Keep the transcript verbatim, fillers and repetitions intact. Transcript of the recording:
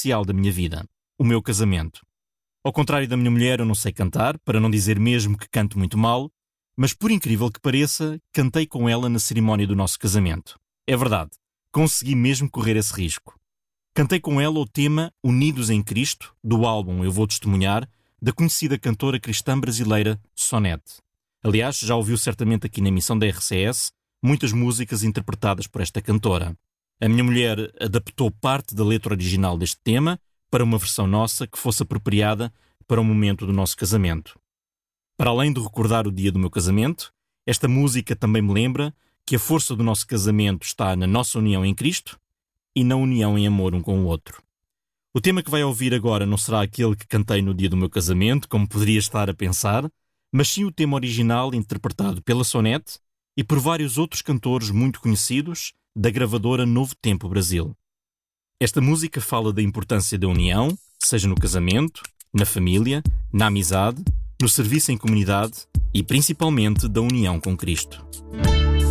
especial da minha vida, o meu casamento. Ao contrário da minha mulher, eu não sei cantar, para não dizer mesmo que canto muito mal, mas por incrível que pareça, cantei com ela na cerimónia do nosso casamento. É verdade, consegui mesmo correr esse risco. Cantei com ela o tema Unidos em Cristo, do álbum Eu Vou Testemunhar, da conhecida cantora cristã brasileira Sonete. Aliás, já ouviu certamente aqui na emissão da R C S muitas músicas interpretadas por esta cantora. A minha mulher adaptou parte da letra original deste tema para uma versão nossa que fosse apropriada para o momento do nosso casamento. Para além de recordar o dia do meu casamento, esta música também me lembra que a força do nosso casamento está na nossa união em Cristo e na união em amor um com o outro. O tema que vai ouvir agora não será aquele que cantei no dia do meu casamento, como poderia estar a pensar, mas sim o tema original interpretado pela Sonete e por vários outros cantores muito conhecidos da gravadora Novo Tempo Brasil. Esta música fala da importância da união, seja no casamento, na família, na amizade, no serviço em comunidade e principalmente da união com Cristo.